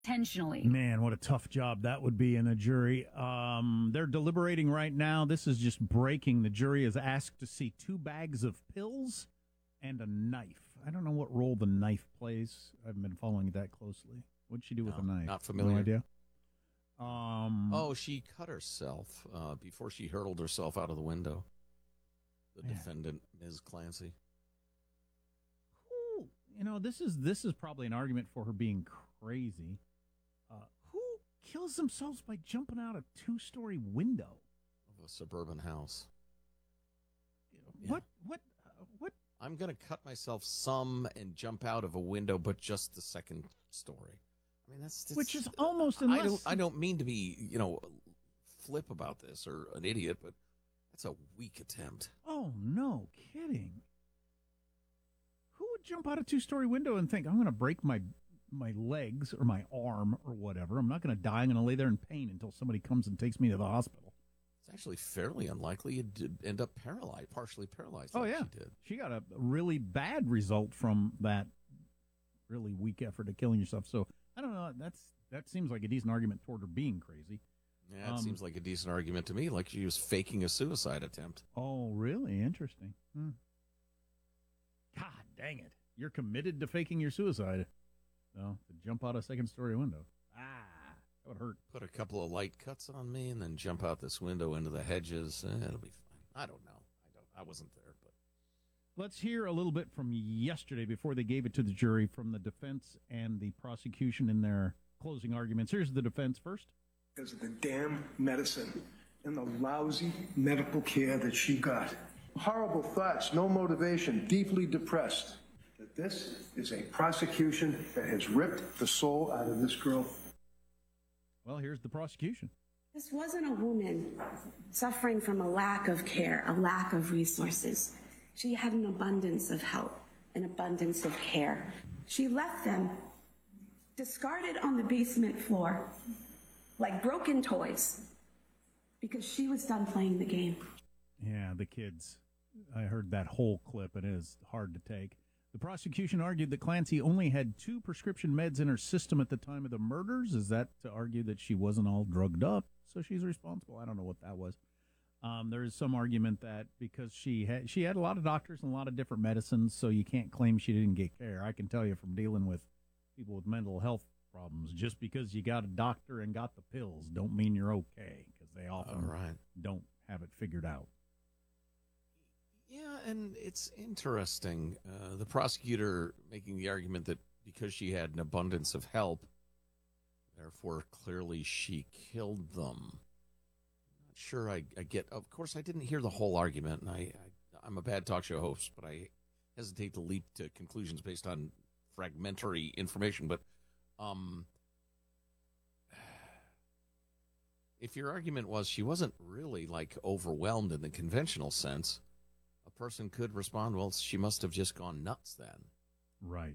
intentionally. Man, what a tough job that would be in a jury. They're deliberating right now. This is just breaking. The jury is asked to see 2 bags of pills and a knife. I don't know what role the knife plays. I haven't been following it that closely. What'd she do with the knife? Not familiar. No idea. She cut herself before she hurled herself out of the window. The defendant, Ms. Clancy. This is probably an argument for her being crazy. Who kills themselves by jumping out a 2-story window Of a suburban house. What? I'm going to cut myself some and jump out of a window, but just the second story. I mean, that's which is almost. I don't mean to be, flip about this or an idiot, but that's a weak attempt. Oh, no kidding. Who would jump out a 2-story window and think, I'm going to break my legs or my arm or whatever? I'm not going to die. I'm going to lay there in pain until somebody comes and takes me to the hospital. It's actually fairly unlikely you'd end up paralyzed, partially paralyzed. Oh, yeah. She did. She got a really bad result from that really weak effort at killing yourself. So, I don't know. That seems like a decent argument toward her being crazy. Yeah, it seems like a decent argument to me, like she was faking a suicide attempt. Oh, really? Interesting. God dang it. You're committed to faking your suicide. No, to jump out a 2nd-story window. That would hurt. Put a couple of light cuts on me and then jump out this window into the hedges. It'll be fine. I don't know. I wasn't there, but let's hear a little bit from yesterday before they gave it to the jury from the defense and the prosecution in their closing arguments. Here's the defense first. Because of the damn medicine and the lousy medical care that she got. Horrible thoughts, no motivation, deeply depressed. That this is a prosecution that has ripped the soul out of this girl. Well, here's the prosecution. This wasn't a woman suffering from a lack of care, a lack of resources. She had an abundance of help, an abundance of care. She left them discarded on the basement floor like broken toys because she was done playing the game. Yeah, the kids. I heard that whole clip. It is hard to take. The prosecution argued that Clancy only had 2 prescription meds in her system at the time of the murders. Is that to argue that she wasn't all drugged up, so she's responsible? I don't know what that was. There is some argument that because she had a lot of doctors and a lot of different medicines, so you can't claim she didn't get care. I can tell you from dealing with people with mental health problems, just because you got a doctor and got the pills don't mean you're okay, because they often don't have it figured out. Yeah, and it's interesting. The prosecutor making the argument that because she had an abundance of help, therefore clearly she killed them. Not sure I get. Of course, I didn't hear the whole argument, and I'm a bad talk show host, but I hesitate to leap to conclusions based on fragmentary information. But if your argument was she wasn't really like overwhelmed in the conventional sense, a person could respond, well, she must have just gone nuts then. Right.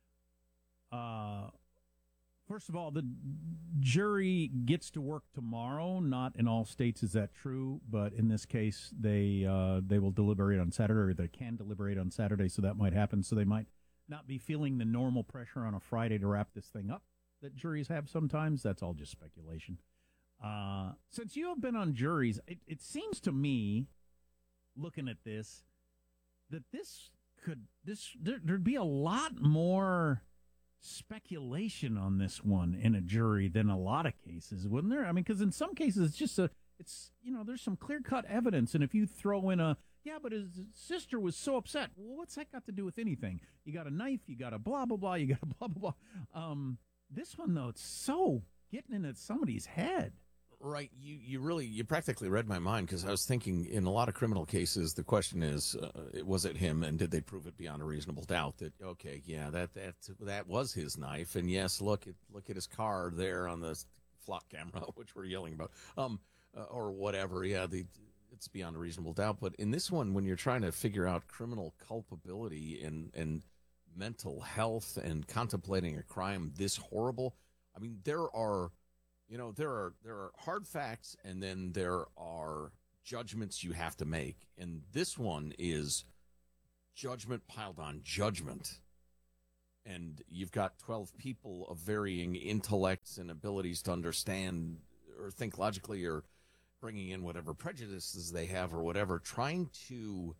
First of all, the jury gets to work tomorrow. Not in all states is that true, but in this case, they will deliberate on Saturday, or they can deliberate on Saturday, so that might happen. So they might not be feeling the normal pressure on a Friday to wrap this thing up that juries have sometimes. That's all just speculation. Since you have been on juries, it seems to me, looking at this, that there'd be a lot more speculation on this one in a jury than a lot of cases, wouldn't there? I mean, because in some cases it's there's some clear-cut evidence, and if you throw in but his sister was so upset, well, what's that got to do with anything? You got a knife, you got a blah blah blah, you got a blah blah blah. This one though, it's so getting into somebody's head. Right. You practically read my mind, because I was thinking in a lot of criminal cases, the question is, was it him, and did they prove it beyond a reasonable doubt that, okay, yeah, that was his knife. And yes, look at his car there on the flock camera, which we're yelling about, or whatever. Yeah, it's beyond a reasonable doubt. But in this one, when you're trying to figure out criminal culpability and mental health and contemplating a crime this horrible, I mean, there are hard facts, and then there are judgments you have to make. And this one is judgment piled on judgment. and you've got 12 people of varying intellects and abilities to understand or think logically, or bringing in whatever prejudices they have or whatever, trying to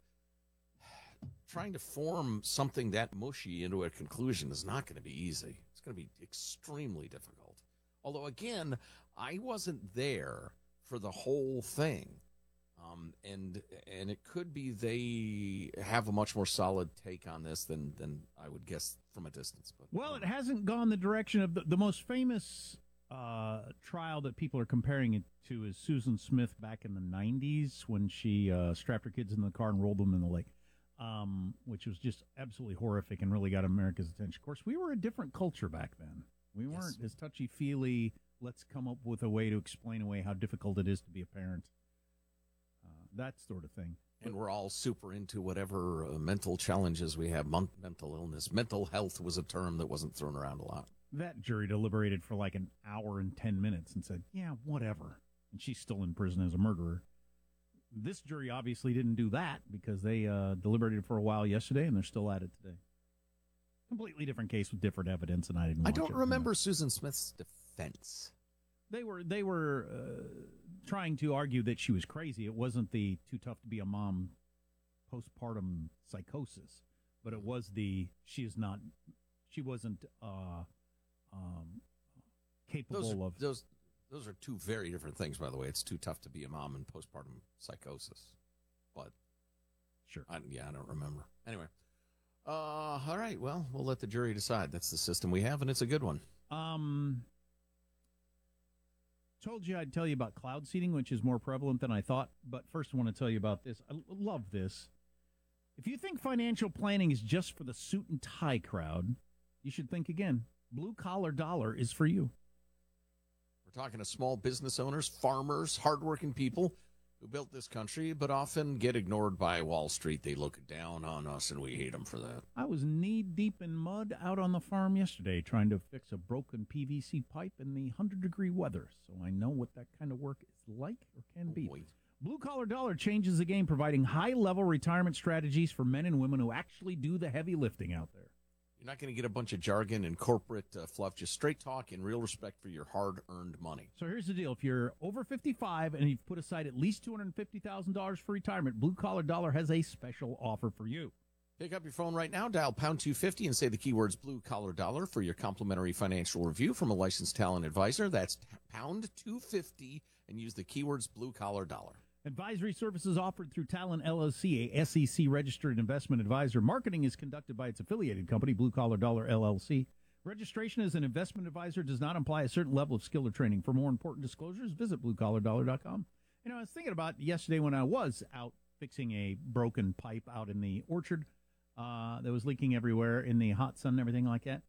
form something that mushy into a conclusion is not going to be easy. It's going to be extremely difficult. Although, again, I wasn't there for the whole thing. And it could be they have a much more solid take on this than I would guess from a distance. But well, it hasn't gone the direction of the most famous trial that people are comparing it to is Susan Smith back in the 90s when she strapped her kids in the car and rolled them in the lake, which was just absolutely horrific and really got America's attention. Of course, we were a different culture back then. We weren't as touchy-feely, let's come up with a way to explain away how difficult it is to be a parent, that sort of thing. And we're all super into whatever mental challenges we have, mental illness. Mental health was a term that wasn't thrown around a lot. That jury deliberated for like an hour and 10 minutes and said, yeah, whatever. And she's still in prison as a murderer. This jury obviously didn't do that because they deliberated for a while yesterday, and they're still at it today. Completely different case with different evidence, and I didn't watch I don't it. remember Susan Smith's defense. They were trying to argue that she was crazy. It wasn't the too tough to be a mom postpartum psychosis, but it was she wasn't capable of. Those are two very different things, by the way. It's too tough to be a mom and postpartum psychosis. But sure. I don't remember. Anyway. All right. Well, we'll let the jury decide. That's the system we have, and it's a good one. Told you I'd tell you about cloud seeding, which is more prevalent than I thought. But first, I want to tell you about this. I love this. If you think financial planning is just for the suit and tie crowd, you should think again. Blue Collar Dollar is for you. We're talking to small business owners, farmers, hardworking people who built this country, but often get ignored by Wall Street. They look down on us, and we hate them for that. I was knee-deep in mud out on the farm yesterday trying to fix a broken PVC pipe in the 100-degree weather, so I know what that kind of work is like or can be. Wait. Blue Collar Dollar changes the game, providing high-level retirement strategies for men and women who actually do the heavy lifting out there. You're not going to get a bunch of jargon and corporate fluff, just straight talk and real respect for your hard-earned money. So here's the deal. If you're over 55 and you've put aside at least $250,000 for retirement, Blue Collar Dollar has a special offer for you. Pick up your phone right now, dial pound 250 and say the keywords Blue Collar Dollar for your complimentary financial review from a licensed talent advisor. That's pound 250 and use the keywords Blue Collar Dollar. Advisory services offered through Talon LLC, a SEC-registered investment advisor. Marketing is conducted by its affiliated company, Blue Collar Dollar LLC. Registration as an investment advisor does not imply a certain level of skill or training. For more important disclosures, visit bluecollardollar.com. You know, I was thinking about yesterday when I was out fixing a broken pipe out in the orchard that was leaking everywhere in the hot sun and everything like that.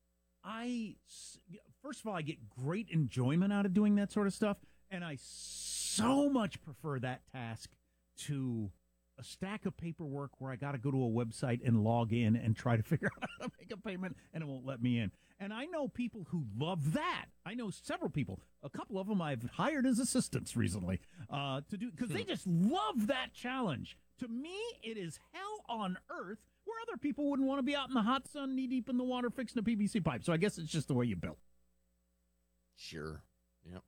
First of all, I get great enjoyment out of doing that sort of stuff, and I so much prefer that task to a stack of paperwork where I got to go to a website and log in and try to figure out how to make a payment, and it won't let me in. And I know people who love that. I know several people. A couple of them I've hired as assistants recently to do, because they just love that challenge. To me, it is hell on earth where other people wouldn't want to be out in the hot sun, knee-deep in the water, fixing a PVC pipe. So I guess it's just the way you built. Sure. Yep.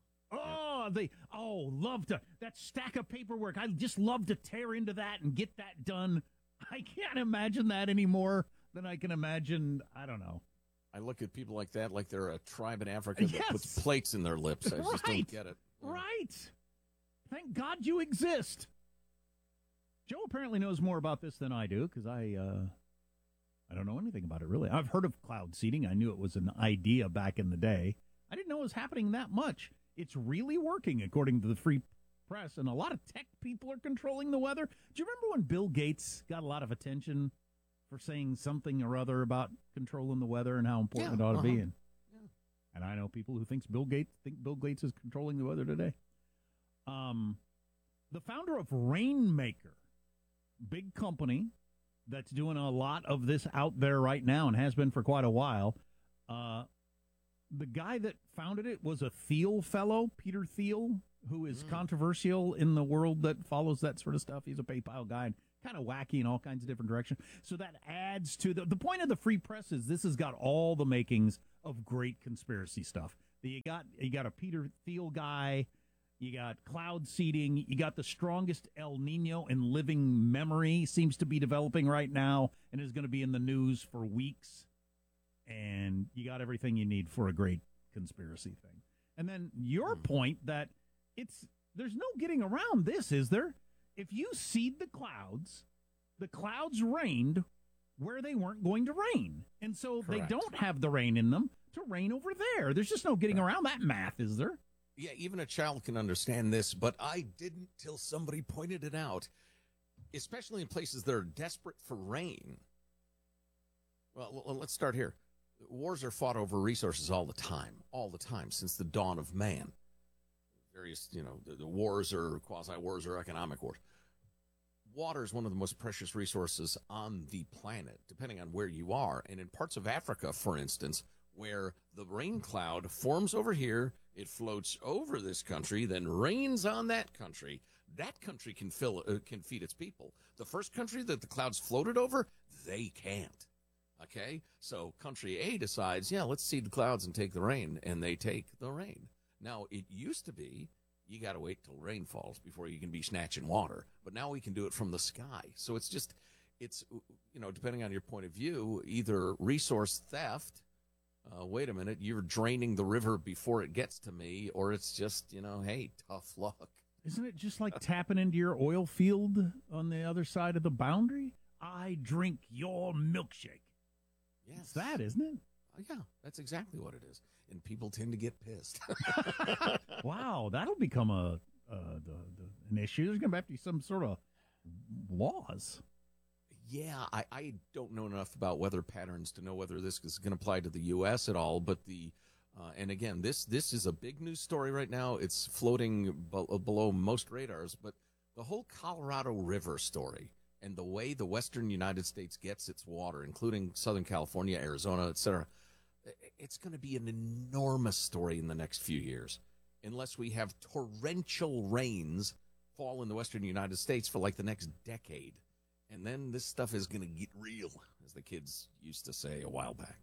Love that stack of paperwork. I just love to tear into that and get that done. I can't imagine that any more than I can imagine, I don't know. I look at people like that like they're a tribe in Africa that puts plates in their lips. I just don't get it. Right. Thank God you exist. Joe apparently knows more about this than I do, because I don't know anything about it, really. I've heard of cloud seeding. I knew it was an idea back in the day. I didn't know it was happening that much. It's really working, according to the Free Press, and a lot of tech people are controlling the weather. Do you remember when Bill Gates got a lot of attention for saying something or other about controlling the weather and how important it ought to be? And I know people who think Bill Gates is controlling the weather today. The founder of Rainmaker, big company that's doing a lot of this out there right now and has been for quite a while, the guy that founded it was a Thiel fellow, Peter Thiel, who is controversial in the world that follows that sort of stuff. He's a PayPal guy and kind of wacky in all kinds of different directions. So that adds to the point of the free press is this has got all the makings of great conspiracy stuff. You got a Peter Thiel guy, you got cloud seeding, you got the strongest El Nino in living memory seems to be developing right now and is going to be in the news for weeks. And you got everything you need for a great conspiracy thing. And then your point that there's no getting around this, is there? If you seed the clouds rained where they weren't going to rain. And so Correct. they don't have the rain in them to rain over there. There's just no getting around that math, is there? Yeah, even a child can understand this, but I didn't till somebody pointed it out, especially in places that are desperate for rain. Well, let's start here. Wars are fought over resources all the time, since the dawn of man. Various, the wars or quasi-wars or economic wars. Water is one of the most precious resources on the planet, depending on where you are. And in parts of Africa, for instance, where the rain cloud forms over here, it floats over this country, then rains on that country can feed its people. The first country that the clouds floated over, they can't. Okay? So country A decides, let's seed the clouds and take the rain, and they take the rain. Now, it used to be you got to wait till rain falls before you can be snatching water. But now we can do it from the sky. So it's depending on your point of view, either resource theft, wait a minute, you're draining the river before it gets to me, or it's just, hey, tough luck. Isn't it just like tapping into your oil field on the other side of the boundary? I drink your milkshake. Yes. It's that, isn't it? Yeah, that's exactly what it is. And people tend to get pissed. Wow, that'll become an issue. There's going to have to be some sort of laws. Yeah, I don't know enough about weather patterns to know whether this is going to apply to the U.S. at all. But and again, this is a big news story right now. It's floating below most radars. But the whole Colorado River story and the way the western United States gets its water, including Southern California, Arizona, etc., it's going to be an enormous story in the next few years, unless we have torrential rains fall in the western United States for like the next decade. And then this stuff is going to get real, as the kids used to say a while back.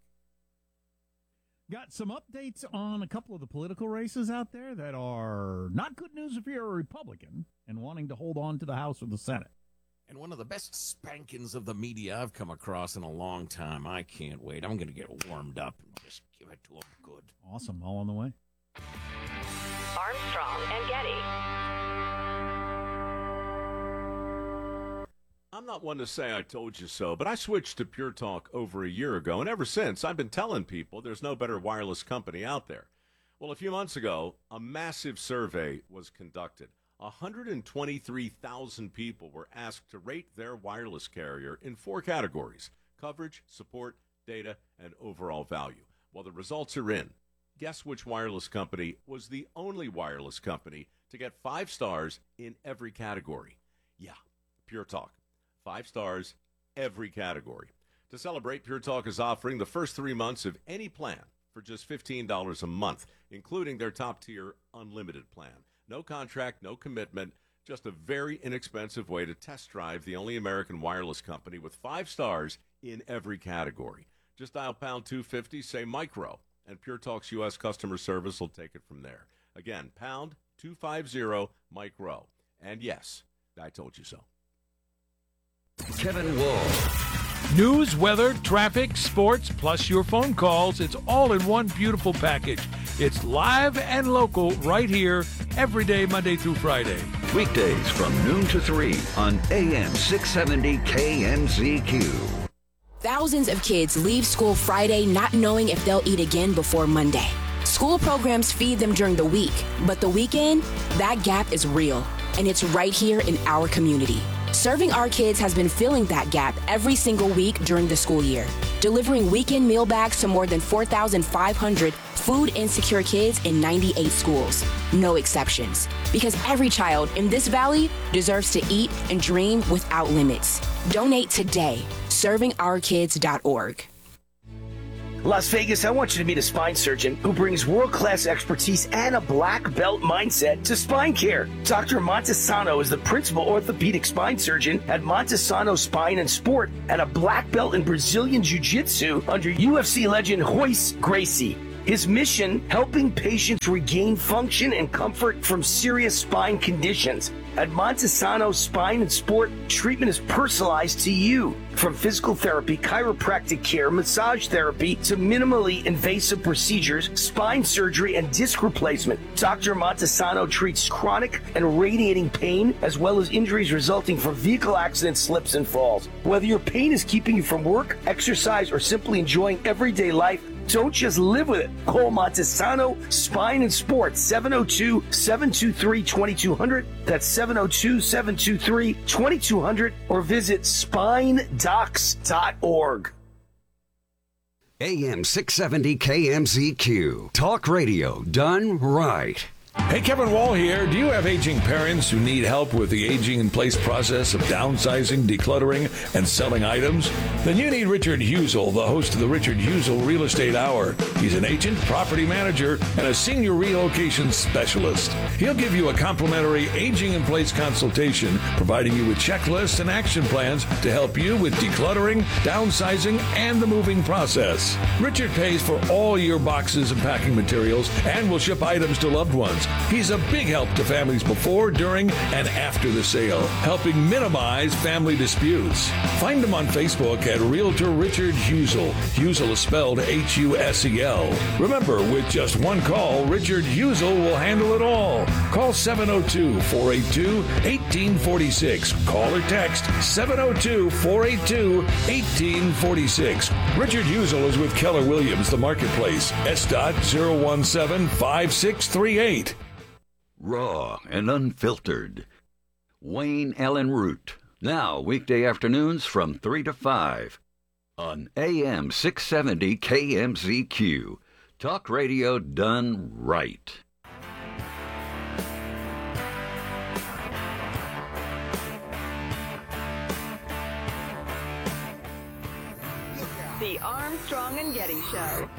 Got some updates on a couple of the political races out there that are not good news if you're a Republican and wanting to hold on to the House or the Senate. And one of the best spankings of the media I've come across in a long time. I can't wait. I'm going to get warmed up and just give it to them good. Awesome. All on the way. Armstrong and Getty. I'm not one to say I told you so, but I switched to Pure Talk over a year ago, and ever since, I've been telling people there's no better wireless company out there. Well, a few months ago, a massive survey was conducted. 123,000 people were asked to rate their wireless carrier in 4 categories: coverage, support, data, and overall value. Well, the results are in. Guess which wireless company was the only wireless company to get 5 stars in every category? Yeah, Pure Talk. 5 stars, every category. To celebrate, Pure Talk is offering the first 3 months of any plan for just $15 a month, including their top-tier unlimited plan. No contract, no commitment, just a very inexpensive way to test drive the only American wireless company with 5 stars in every category. Just dial pound 250, say micro, and Pure Talk's U.S. customer service will take it from there. Again, pound 250 micro. And yes, I told you so. Kevin Wall. News, weather, traffic, sports, plus your phone calls. It's all in one beautiful package. It's live and local right here every day, Monday through Friday. Weekdays from noon to 3 on AM 670 KMZQ. Thousands of kids leave school Friday not knowing if they'll eat again before Monday. School programs feed them during the week, but the weekend, that gap is real, and it's right here in our community. Serving Our Kids has been filling that gap every single week during the school year, delivering weekend meal bags to more than 4,500 food insecure kids in 98 schools. No exceptions, because every child in this valley deserves to eat and dream without limits. Donate today. ServingOurKids.org. Las Vegas, I want you to meet a spine surgeon who brings world-class expertise and a black belt mindset to spine care. Dr. Montesano is the principal orthopedic spine surgeon at Montesano Spine and Sport and a black belt in Brazilian Jiu-Jitsu under UFC legend Royce Gracie. His mission, helping patients regain function and comfort from serious spine conditions. At Montesano Spine and Sport, treatment is personalized to you. From physical therapy, chiropractic care, massage therapy, to minimally invasive procedures, spine surgery, and disc replacement. Dr. Montesano treats chronic and radiating pain, as well as injuries resulting from vehicle accidents, slips, and falls. Whether your pain is keeping you from work, exercise, or simply enjoying everyday life, don't just live with it. Call Montesano Spine and Sports, 702-723-2200. That's 702-723-2200. Or visit spinedocs.org. AM 670 KMZQ. Talk radio done right. Hey, Kevin Wall here. Do you have aging parents who need help with the aging in place process of downsizing, decluttering, and selling items? Then you need Richard Husel, the host of the Richard Husel Real Estate Hour. He's an agent, property manager, and a senior relocation specialist. He'll give you a complimentary aging in place consultation, providing you with checklists and action plans to help you with decluttering, downsizing, and the moving process. Richard pays for all your boxes and packing materials and will ship items to loved ones. He's a big help to families before, during, and after the sale, helping minimize family disputes. Find him on Facebook at Realtor Richard Husel. Husel is spelled Husel. Remember, with just one call, Richard Husel will handle it all. Call 702-482-1846. Call or text 702-482-1846. Richard Husel is with Keller Williams, the Marketplace. S.017-5638. Raw and unfiltered. Wayne Allen Root. Now, weekday afternoons from 3 to 5 on AM 670 KMZQ. Talk radio done right. The Armstrong and Getty Show.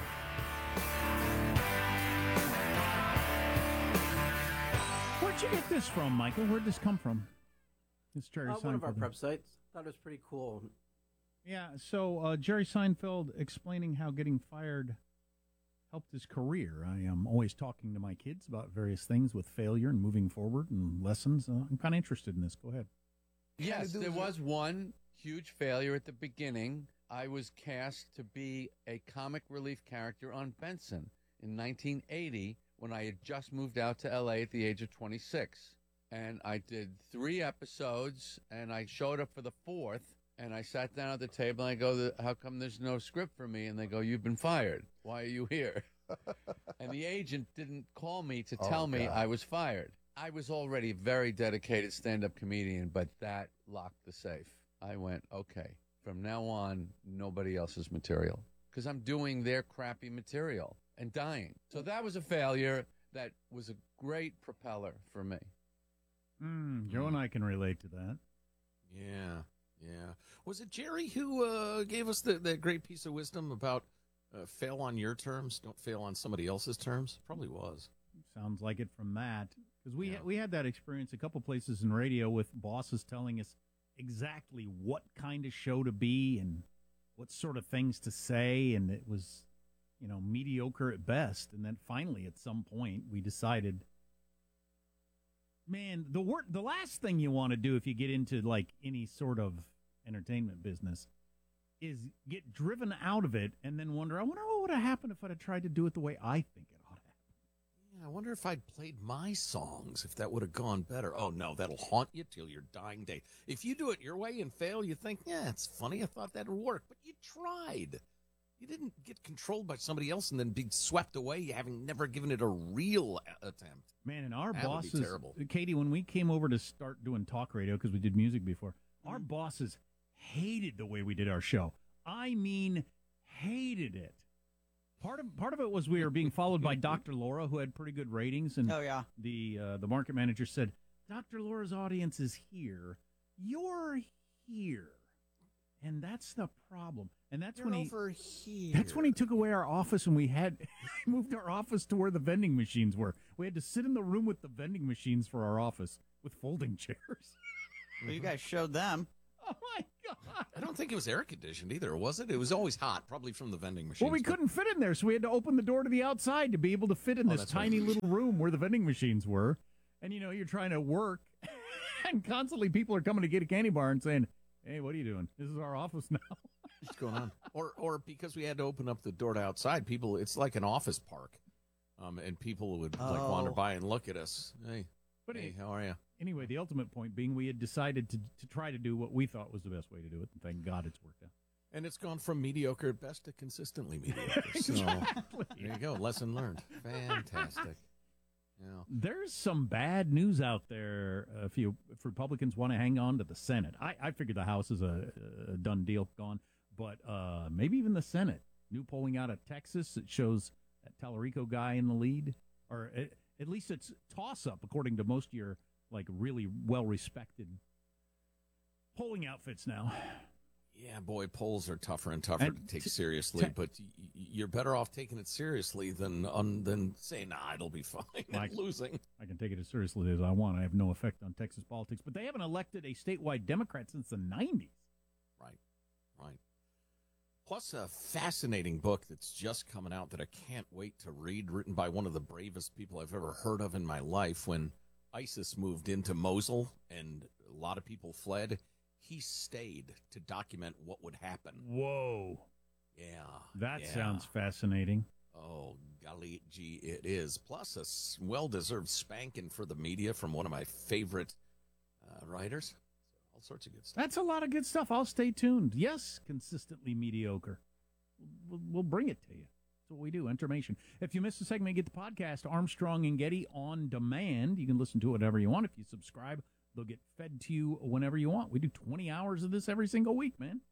Where'd you get this from, Michael? Where'd this come from? It's Jerry Seinfeld. One of our prep sites. Thought it was pretty cool. Yeah, so Jerry Seinfeld explaining how getting fired helped his career. I am always talking to my kids about various things with failure and moving forward and lessons. I'm kind of interested in this. Go ahead. Yes, there was one huge failure at the beginning. I was cast to be a comic relief character on Benson in 1980 when I had just moved out to L.A. at the age of 26. And I did 3 episodes, and I showed up for the 4th, and I sat down at the table, and I go, how come there's no script for me? And they go, you've been fired. Why are you here? And the agent didn't call me to tell me I was fired. I was already a very dedicated stand-up comedian, but that locked the safe. I went, okay, from now on, nobody else's material, because I'm doing their crappy material and dying. So that was a failure. That was a great propeller for me. Joe and I can relate to that. Yeah. Was it Jerry who gave us that great piece of wisdom about fail on your terms, don't fail on somebody else's terms? Probably was. Sounds like it from Matt. Because we had that experience a couple places in radio with bosses telling us exactly what kind of show to be and what sort of things to say, and it was, mediocre at best. And then finally, at some point, we decided, man, the last thing you want to do if you get into like any sort of entertainment business is get driven out of it and then wonder, I wonder what would have happened if I'd have tried to do it the way I think it ought to happen. Yeah, I wonder if I'd played my songs, if that would have gone better. Oh, no, that'll haunt you till your dying day. If you do it your way and fail, you think, yeah, it's funny. I thought that would work. But you tried. You didn't get controlled by somebody else and then be swept away, having never given it a real attempt. Man, and our that bosses, would be terrible. Katie, when we came over to start doing talk radio, because we did music before, our bosses hated the way we did our show. I mean, hated it. Part of it was we were being followed by Dr. Laura, who had pretty good ratings, and the market manager said, Dr. Laura's audience is here. You're here. And that's the problem. And that's You're when over here. That's when he took away our office, and we had moved our office to where the vending machines were. We had to sit in the room with the vending machines for our office with folding chairs. Well, you guys showed them. Oh, my God. I don't think it was air conditioned either, was it? It was always hot, probably from the vending machines. Well, we couldn't fit in there, so we had to open the door to the outside to be able to fit in this that's tiny right. little room where the vending machines were. And, you're trying to work, and constantly people are coming to get a candy bar and saying, hey, what are you doing? This is our office now. What's going on? Or because we had to open up the door to outside, people, it's like an office park. And people would wander by and look at us. Hey, how are you? Anyway, the ultimate point being we had decided to try to do what we thought was the best way to do it, and thank God it's worked out. And it's gone from mediocre at best to consistently mediocre. Exactly. So there you go. Lesson learned. Fantastic. Yeah. There's some bad news out there if Republicans want to hang on to the Senate. I figure the House is a done deal, gone. But maybe even the Senate. New polling out of Texas, it shows that Tallarico guy in the lead. Or at least it's toss-up, according to most of your really well-respected polling outfits now. Yeah, boy, polls are tougher and tougher to take seriously, but you're better off taking it seriously than saying, nah, it'll be fine, and losing. I can take it as seriously as I want. I have no effect on Texas politics, but they haven't elected a statewide Democrat since the 90s. Right. Plus a fascinating book that's just coming out that I can't wait to read, written by one of the bravest people I've ever heard of in my life. When ISIS moved into Mosul and a lot of people fled, he stayed to document what would happen. Whoa. Yeah. That sounds fascinating. Oh, golly gee, it is. Plus a well-deserved spanking for the media from one of my favorite writers. All sorts of good stuff. That's a lot of good stuff. I'll stay tuned. Yes, consistently mediocre. We'll bring it to you. That's what we do, information. If you missed a segment, get the podcast Armstrong and Getty on demand. You can listen to it whenever you want. If you subscribe, they'll get fed to you whenever you want. We do 20 hours of this every single week, man.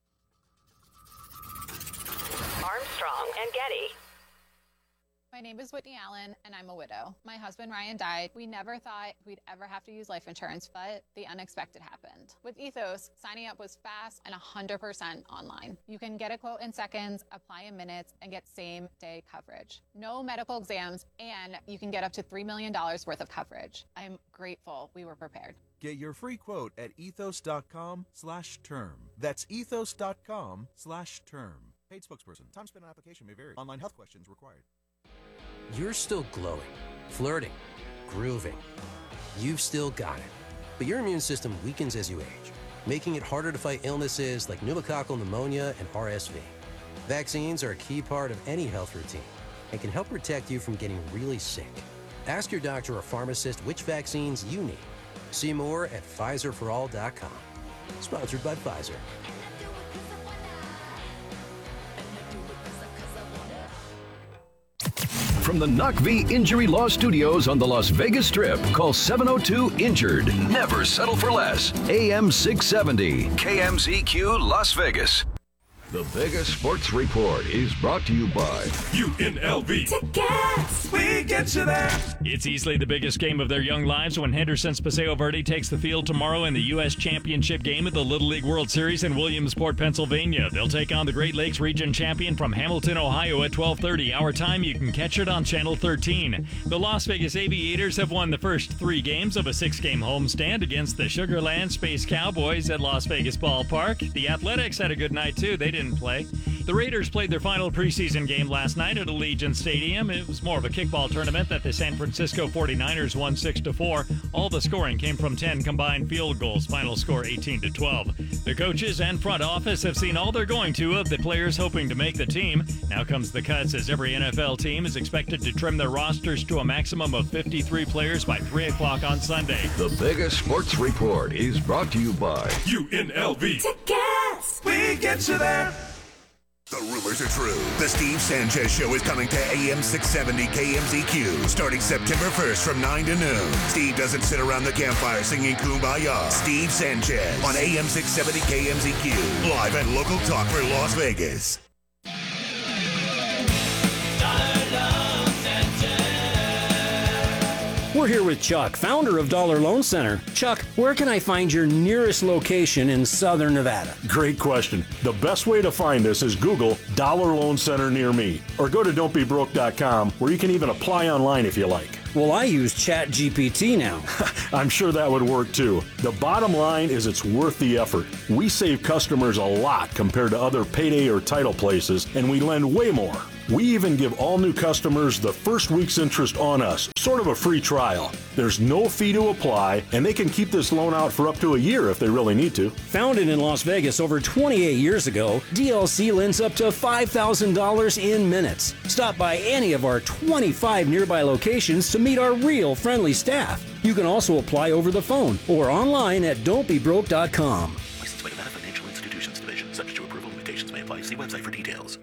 Armstrong and Getty. My name is Whitney Allen, and I'm a widow. My husband, Ryan, died. We never thought we'd ever have to use life insurance, but the unexpected happened. With Ethos, signing up was fast and 100% online. You can get a quote in seconds, apply in minutes, and get same-day coverage. No medical exams, and you can get up to $3 million worth of coverage. I'm grateful we were prepared. Get your free quote at ethos.com/term. That's ethos.com/term. Paid spokesperson. Time spent on application may vary. Online health questions required. You're still glowing, flirting, grooving. You've still got it. But your immune system weakens as you age, making it harder to fight illnesses like pneumococcal pneumonia and RSV. Vaccines are a key part of any health routine and can help protect you from getting really sick. Ask your doctor or pharmacist which vaccines you need. See more at PfizerForAll.com. Sponsored by Pfizer. From the NOCV Injury Law Studios on the Las Vegas Strip, call 702-INJURED. Never settle for less. AM 670, KMZQ Las Vegas. The Vegas Sports Report is brought to you by UNLV. Tickets! We get you there. It's easily the biggest game of their young lives when Henderson's Paseo Verde takes the field tomorrow in the U.S. Championship game at the Little League World Series in Williamsport, Pennsylvania. They'll take on the Great Lakes Region champion from Hamilton, Ohio at 12:30. Our time, you can catch it on Channel 13. The Las Vegas Aviators have won the first 3 games of a 6-game homestand against the Sugar Land Space Cowboys at Las Vegas Ballpark. The Athletics had a good night, too. They didn't play. The Raiders played their final preseason game last night at Allegiant Stadium. It was more of a kickball tournament that the San Francisco 49ers won 6-4. All the scoring came from 10 combined field goals. Final score 18-12. The coaches and front office have seen all they're going to of the players hoping to make the team. Now comes the cuts, as every NFL team is expected to trim their rosters to a maximum of 53 players by 3 o'clock on Sunday. The Vegas Sports Report is brought to you by UNLV. Tickets! We get you there. The rumors are true. The Steve Sanchez Show is coming to AM 670 KMZQ starting September 1st from 9 to noon. Steve doesn't sit around the campfire singing Kumbaya. Steve Sanchez on AM 670 KMZQ. Live and local talk for Las Vegas. We're here with Chuck, founder of Dollar Loan Center. Chuck, where can I find your nearest location in Southern Nevada? Great question. The best way to find us is Google Dollar Loan Center near me, or go to don'tbebroke.com, where you can even apply online if you like. Well, I use ChatGPT now. I'm sure that would work too. The bottom line is it's worth the effort. We save customers a lot compared to other payday or title places, and we lend way more. We even give all new customers the first week's interest on us, sort of a free trial. There's no fee to apply, and they can keep this loan out for up to a year if they really need to. Founded in Las Vegas over 28 years ago, DLC lends up to $5,000 in minutes. Stop by any of our 25 nearby locations to meet our real friendly staff. You can also apply over the phone or online at don'tbebroke.com. Licensed by Nevada Financial Institutions Division. Subject to approval. Limitations may apply. See website for details.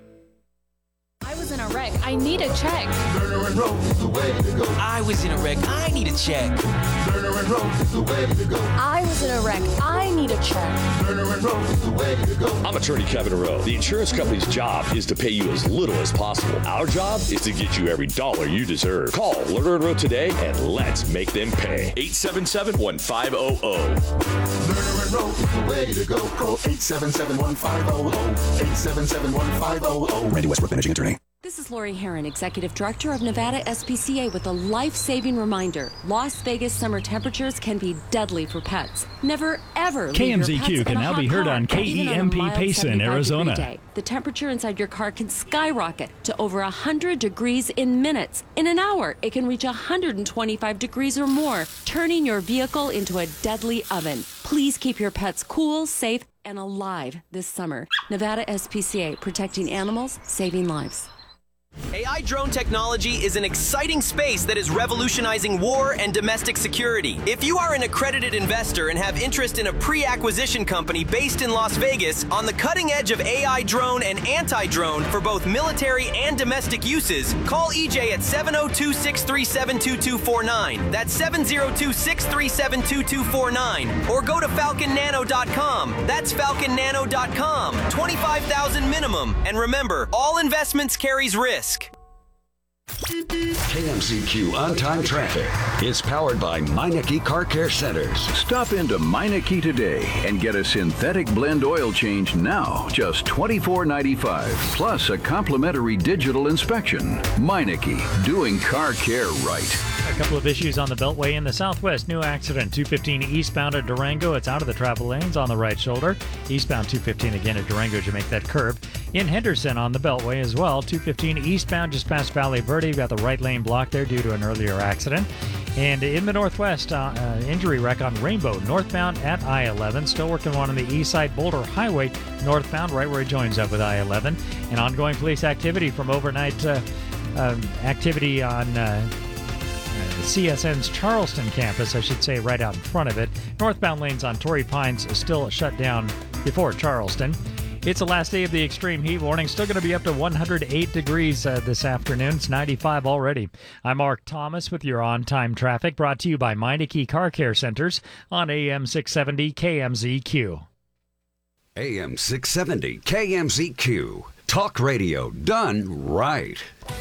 I was in a wreck. I need a check. Lerner and Rowe is the way to go. I was in a wreck. I need a check. Lerner and Rowe is the way to go. I was in a wreck. I need a check. Lerner and Rowe is the way to go. I'm attorney Kevin Rowe. The insurance company's job is to pay you as little as possible. Our job is to get you every dollar you deserve. Call Lerner and Rowe today and let's make them pay. 877-1500. Lerner and Rowe is the way to go. Call 877-1500. 877-1500. Randy Westbrook, managing attorney. This is Lori Herron, Executive Director of Nevada SPCA, with a life-saving reminder. Las Vegas summer temperatures can be deadly for pets. Never, ever leave your pets KMZQ can in a now hot be heard car, on even on a KEMP mild Payson, 75-degree Arizona. day. The temperature inside your car can skyrocket to over 100 degrees in minutes. In an hour, it can reach 125 degrees or more, turning your vehicle into a deadly oven. Please keep your pets cool, safe, and alive this summer. Nevada SPCA, protecting animals, saving lives. AI drone technology is an exciting space that is revolutionizing war and domestic security. If you are an accredited investor and have interest in a pre-acquisition company based in Las Vegas on the cutting edge of AI drone and anti-drone for both military and domestic uses, call EJ at 702-637-2249. That's 702-637-2249. Or go to falconnano.com. That's falconnano.com. $25,000 minimum. And remember, all investments carries risk. KMZQ On-Time Traffic is powered by Meineke Car Care Centers. Stop into Meineke today and get a synthetic blend oil change now, just $24.95, plus a complimentary digital inspection. Meineke, doing car care right. A couple of issues on the Beltway in the southwest. New accident, 215 eastbound at Durango. It's out of the travel lanes on the right shoulder. Eastbound 215 again at Durango as you make that curve. In Henderson on the Beltway as well. 215 eastbound just past Valley Verde. You've got the right lane blocked there due to an earlier accident. And in the northwest, injury wreck on Rainbow, northbound at I-11. Still working one on the east side, Boulder Highway, northbound, right where it joins up with I-11. And ongoing police activity from overnight activity on CSN's Charleston campus, I should say, right out in front of it. Northbound lanes on Torrey Pines still shut down before Charleston. It's the last day of the extreme heat warning. Still going to be up to 108 degrees this afternoon. It's 95 already. I'm Mark Thomas with your on-time traffic, brought to you by Meineke Car Care Centers on AM 670 KMZQ. AM 670 KMZQ. Talk radio done right.